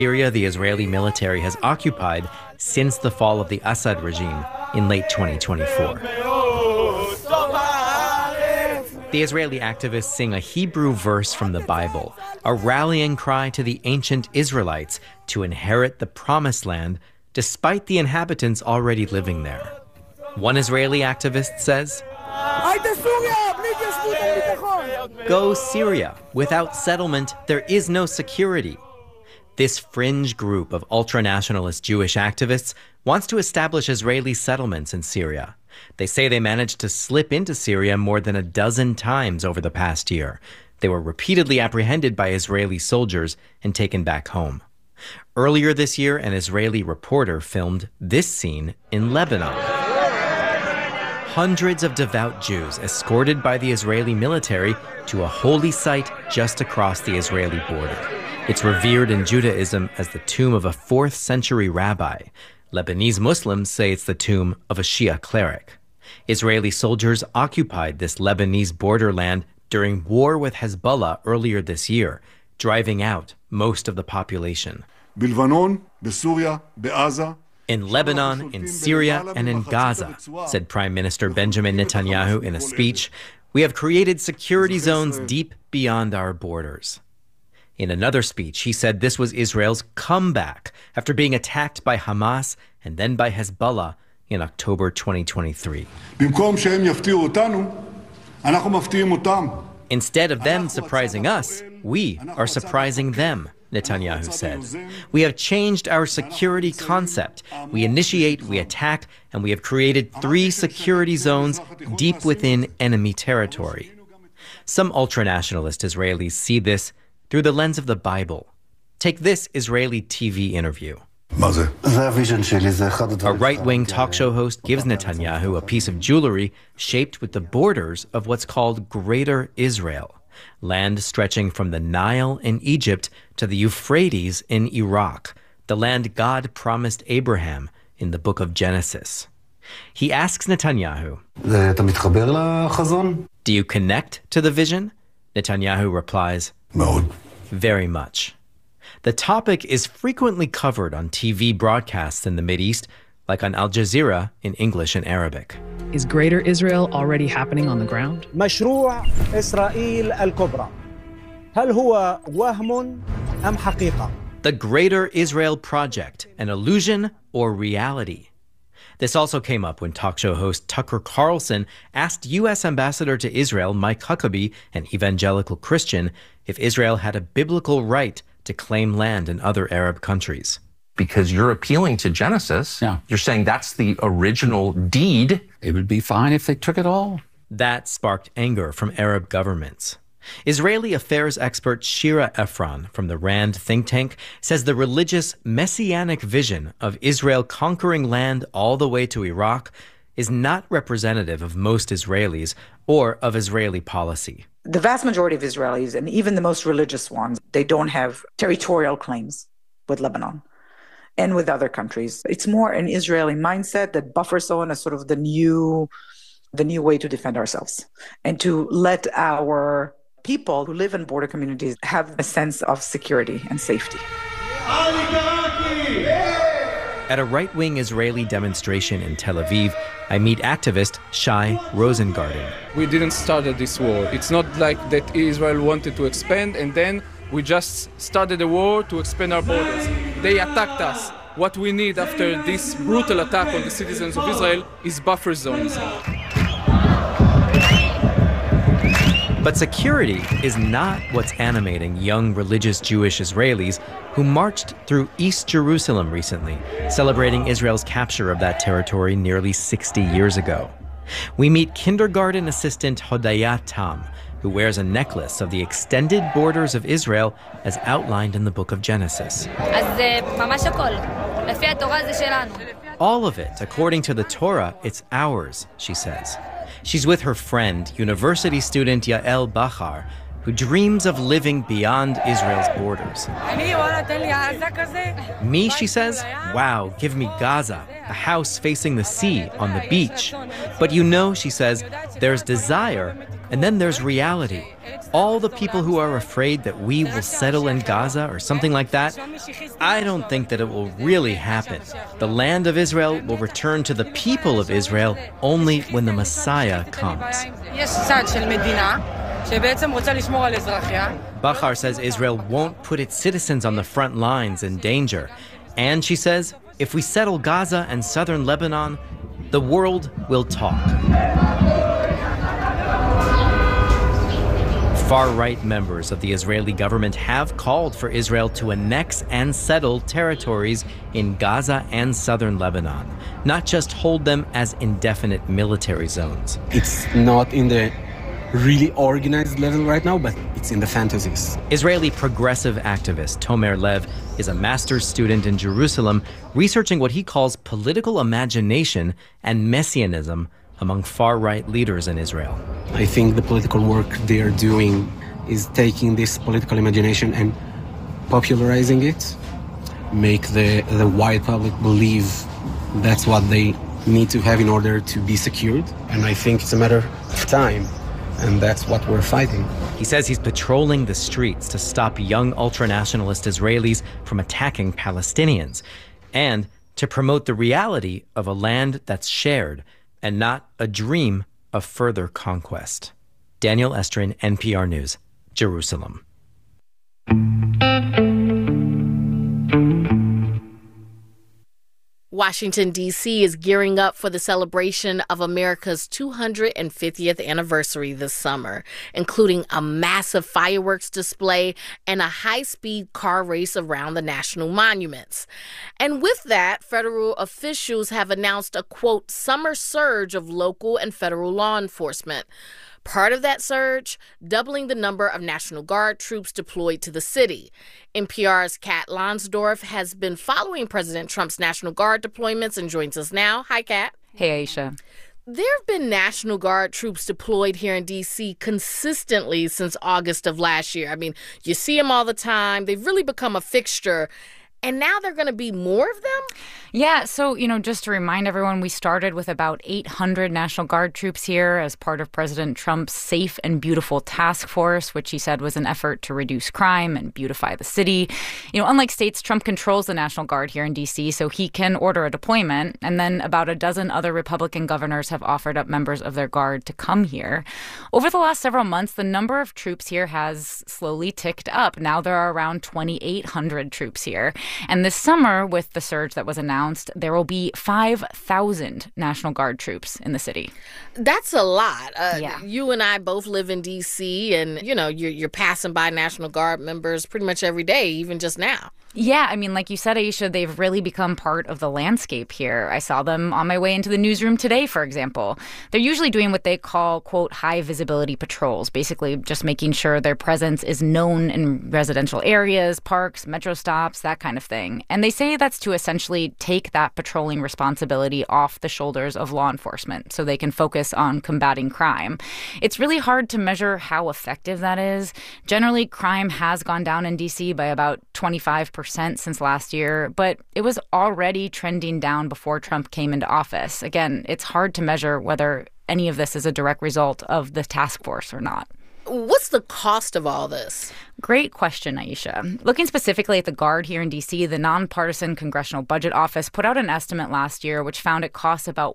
Syria, the Israeli military has occupied since the fall of the Assad regime in late 2024. The Israeli activists sing a Hebrew verse from the Bible, a rallying cry to the ancient Israelites to inherit the Promised Land, despite the inhabitants already living there. One Israeli activist says, "Go Syria. Without settlement, there is no security." This fringe group of ultra-nationalist Jewish activists wants to establish Israeli settlements in Syria. They say they managed to slip into Syria more than a dozen times over the past year. They were repeatedly apprehended by Israeli soldiers and taken back home. Earlier this year, an Israeli reporter filmed this scene in Lebanon. Hundreds of devout Jews escorted by the Israeli military to a holy site just across the Israeli border. It's revered in Judaism as the tomb of a 4th century rabbi. Lebanese Muslims say it's the tomb of a Shia cleric. Israeli soldiers occupied this Lebanese borderland during war with Hezbollah earlier this year, driving out most of the population. In Lebanon, in Syria, and in Gaza, said Prime Minister Benjamin Netanyahu in a speech, we have created security zones deep beyond our borders. In another speech, he said this was Israel's comeback after being attacked by Hamas and then by Hezbollah in October 2023. Instead of them surprising us, we are surprising them, Netanyahu said. We have changed our security concept. We initiate, we attack, and we have created 3 security zones deep within enemy territory. Some ultranationalist Israelis see this through the lens of the Bible. Take this Israeli TV interview. A right-wing talk show host gives Netanyahu a piece of jewelry shaped with the borders of what's called Greater Israel, land stretching from the Nile in Egypt to the Euphrates in Iraq, the land God promised Abraham in the book of Genesis. He asks Netanyahu, "Do you connect to the vision?" Netanyahu replies, "Very much." The topic is frequently covered on TV broadcasts in the Mideast, like on Al Jazeera in English and Arabic. Is Greater Israel already happening on the ground? مشروع إسرائيل الكبرى هل هو وهم أم حقيقة؟ The Greater Israel Project, an illusion or reality? This also came up when talk show host Tucker Carlson asked U.S. Ambassador to Israel Mike Huckabee, an evangelical Christian, if Israel had a biblical right to claim land in other Arab countries. Because you're appealing to Genesis. Yeah. You're saying that's the original deed. It would be fine if they took it all. That sparked anger from Arab governments. Israeli affairs expert Shira Efron from the RAND think tank says the religious messianic vision of Israel conquering land all the way to Iraq is not representative of most Israelis or of Israeli policy. The vast majority of Israelis, and even the most religious ones, they don't have territorial claims with Lebanon and with other countries. It's more an Israeli mindset that buffer zone is sort of the new way to defend ourselves and to let our people who live in border communities have a sense of security and safety. At a right-wing Israeli demonstration in Tel Aviv, I meet activist Shai Rosengarten. We didn't start this war. It's not like that Israel wanted to expand and then we just started a war to expand our borders. They attacked us. What we need after this brutal attack on the citizens of Israel is buffer zones. But security is not what's animating young religious Jewish Israelis who marched through East Jerusalem recently, celebrating Israel's capture of that territory nearly 60 years ago. We meet kindergarten assistant Hodaya Tam, who wears a necklace of the extended borders of Israel as outlined in the book of Genesis. All of it, according to the Torah, it's ours, she says. She's with her friend, university student Yael Bachar, who dreams of living beyond Israel's borders. Me, she says, wow, give me Gaza, a house facing the sea on the beach. But you know, she says, there's desire, and then there's reality. all the people who are afraid that we will settle in Gaza or something like that, I don't think that it will really happen. The land of Israel will return to the people of Israel only when the Messiah comes. Bahar says Israel won't put its citizens on the front lines in danger. And she says, if we settle Gaza and southern Lebanon, the world will talk. Far-right members of the Israeli government have called for Israel to annex and settle territories in Gaza and southern Lebanon, not just hold them as indefinite military zones. It's not in the really organized level right now, but it's in the fantasies. Israeli progressive activist Tomer Lev is a master's student in Jerusalem researching what he calls political imagination and messianism among far-right leaders in Israel. I think the political work they are doing is taking this political imagination and popularizing it, make the wide public believe that's what they need to have in order to be secured. And I think it's a matter of time, and that's what we're fighting. He says he's patrolling the streets to stop young ultranationalist Israelis from attacking Palestinians and to promote the reality of a land that's shared and not a dream of further conquest. Daniel Estrin, NPR News, Jerusalem. Washington, D.C. is gearing up for the celebration of America's 250th anniversary this summer, including a massive fireworks display and a high-speed car race around the national monuments. And with that, federal officials have announced a, quote, summer surge of local and federal law enforcement. Part of that surge, doubling the number of National Guard troops deployed to the city. NPR's Kat Lonsdorf has been following President Trump's National Guard deployments and joins us now. Hi, Kat. Hey, Aisha. There have been National Guard troops deployed here in D.C. consistently since August of last year. I mean, you see them all the time. They've really become a fixture. And now there are going to be more of them? Yeah, so, just to remind everyone, we started with about 800 National Guard troops here as part of President Trump's Safe and Beautiful Task Force, which he said was an effort to reduce crime and beautify the city. Unlike states, Trump controls the National Guard here in D.C., so he can order a deployment. And then about a dozen other Republican governors have offered up members of their guard to come here. Over the last several months, the number of troops here has slowly ticked up. Now there are around 2,800 troops here. And this summer, with the surge that was announced, there will be 5,000 National Guard troops in the city. That's a lot. Yeah. You and I both live in D.C., and, you're passing by National Guard members pretty much every day, even just now. Yeah, I mean, like you said, Aisha, they've really become part of the landscape here. I saw them on my way into the newsroom today, for example. They're usually doing what they call, quote, high visibility patrols, basically just making sure their presence is known in residential areas, parks, metro stops, that kind of thing. And they say that's to essentially take that patrolling responsibility off the shoulders of law enforcement so they can focus on combating crime. It's really hard to measure how effective that is. Generally, crime has gone down in D.C. by about 25% since last year, but it was already trending down before Trump came into office. Again, it's hard to measure whether any of this is a direct result of the task force or not. What's the cost of all this? Great question, Aisha. Looking specifically at the Guard here in D.C., the nonpartisan Congressional Budget Office put out an estimate last year which found it costs about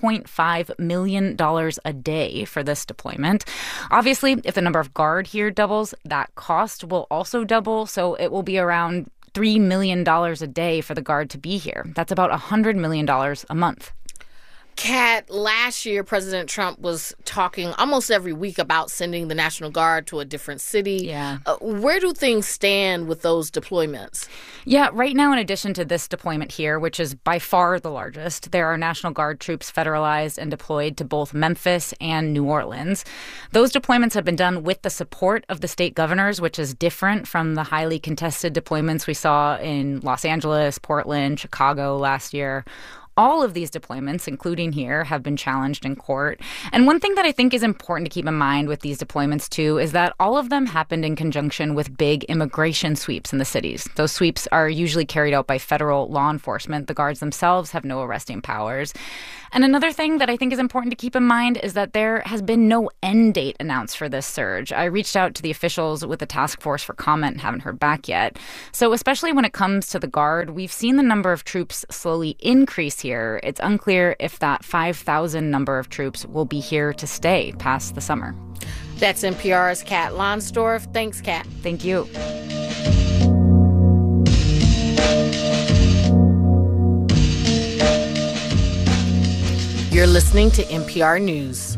$1.5 million a day for this deployment. Obviously, if the number of Guard here doubles, that cost will also double, so it will be around $3 million a day for the Guard to be here. That's about $100 million a month. Kat, last year, President Trump was talking almost every week about sending the National Guard to a different city. Yeah. Where do things stand with those deployments? Yeah, right now, in addition to this deployment here, which is by far the largest, there are National Guard troops federalized and deployed to both Memphis and New Orleans. Those deployments have been done with the support of the state governors, which is different from the highly contested deployments we saw in Los Angeles, Portland, Chicago last year. All of these deployments, including here, have been challenged in court. And one thing that I think is important to keep in mind with these deployments, too, is that all of them happened in conjunction with big immigration sweeps in the cities. Those sweeps are usually carried out by federal law enforcement. The guards themselves have no arresting powers. And another thing that I think is important to keep in mind is that there has been no end date announced for this surge. I reached out to the officials with the task force for comment and haven't heard back yet. So especially when it comes to the Guard, we've seen the number of troops slowly increase here. It's unclear if that 5,000 number of troops will be here to stay past the summer. That's NPR's Kat Lonsdorf. Thanks, Kat. Thank you. You're listening to NPR News.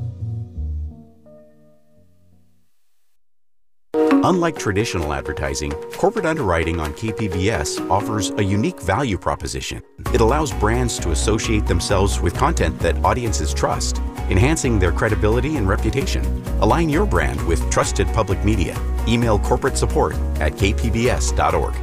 Unlike traditional advertising, corporate underwriting on KPBS offers a unique value proposition. It allows brands to associate themselves with content that audiences trust, enhancing their credibility and reputation. Align your brand with trusted public media. Email corporate support at kpbs.org.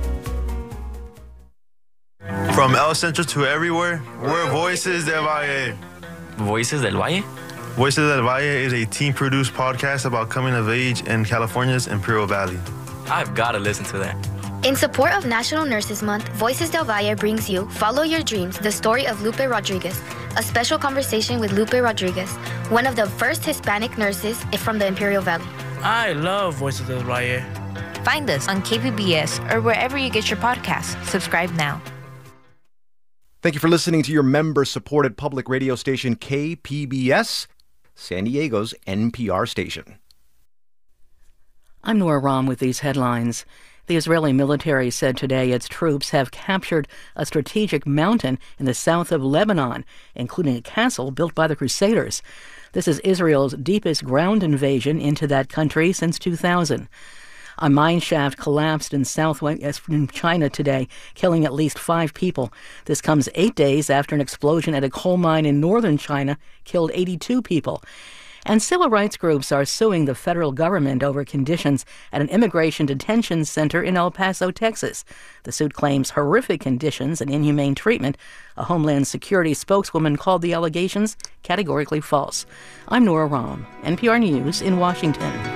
From El Centro to everywhere, we're Voices del Valle. Voices del Valle? Voices del Valle is a team-produced podcast about coming of age in California's Imperial Valley. I've got to listen to that. In support of National Nurses Month, Voices del Valle brings you Follow Your Dreams, the story of Lupe Rodriguez, a special conversation with Lupe Rodriguez, one of the first Hispanic nurses from the Imperial Valley. I love Voices del Valle. Find us on KPBS or wherever you get your podcasts. Subscribe now. Thank you for listening to your member-supported public radio station, KPBS, San Diego's NPR station. I'm Nora Rahm with these headlines. The Israeli military said today its troops have captured a strategic mountain in the south of Lebanon, including a castle built by the Crusaders. This is Israel's deepest ground invasion into that country since 2000. A mine shaft collapsed in southwest China today, killing at least 5 people. This comes 8 days after an explosion at a coal mine in northern China killed 82 people. And civil rights groups are suing the federal government over conditions at an immigration detention center in El Paso, Texas. The suit claims horrific conditions and inhumane treatment. A Homeland Security spokeswoman called the allegations categorically false. I'm Nora Rahm, NPR News in Washington.